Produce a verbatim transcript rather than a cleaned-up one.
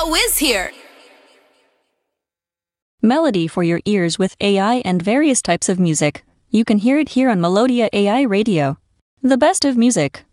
Wiz here! Melody for your ears with A I and various types of music. You can hear it here on Melodia A I Radio. The best of music.